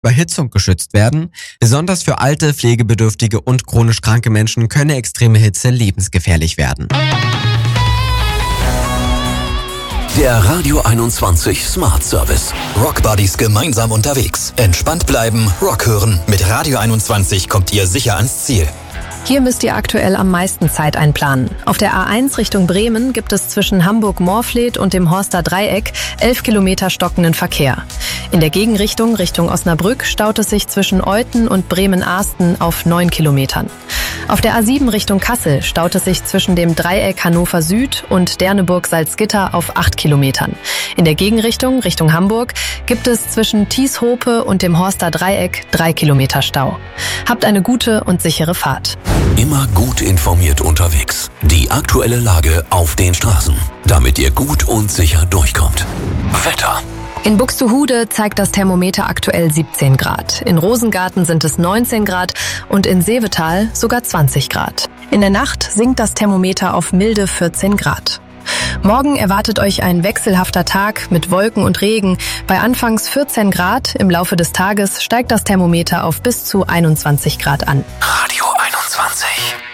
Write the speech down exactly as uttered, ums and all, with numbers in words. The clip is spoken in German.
Überhitzung geschützt werden. Besonders für alte, pflegebedürftige und chronisch kranke Menschen könne extreme Hitze lebensgefährlich werden. Der Radio einundzwanzig Smart Service. Rock Buddies gemeinsam unterwegs. Entspannt bleiben, Rock hören. Mit Radio einundzwanzig kommt ihr sicher ans Ziel. Hier müsst ihr aktuell am meisten Zeit einplanen. Auf der A eins Richtung Bremen gibt es zwischen Hamburg-Morfleet und dem Horster Dreieck elf Kilometer stockenden Verkehr. In der Gegenrichtung Richtung Osnabrück staut es sich zwischen Euthen und Bremen-Ahsten auf neun Kilometern. Auf der A sieben Richtung Kassel staut es sich zwischen dem Dreieck Hannover Süd und Derneburg-Salzgitter auf acht Kilometern. In der Gegenrichtung Richtung Hamburg gibt es zwischen Thieshope und dem Horster Dreieck drei Kilometer Stau. Habt eine gute und sichere Fahrt. Immer gut informiert unterwegs. Die aktuelle Lage auf den Straßen, damit ihr gut und sicher durchkommt. Wetter. In Buxtehude zeigt das Thermometer aktuell siebzehn Grad. In Rosengarten sind es neunzehn Grad und in Seevetal sogar zwanzig Grad. In der Nacht sinkt das Thermometer auf milde vierzehn Grad. Morgen erwartet euch ein wechselhafter Tag mit Wolken und Regen. Bei anfangs vierzehn Grad im Laufe des Tages steigt das Thermometer auf bis zu einundzwanzig Grad an. Radio einundzwanzig.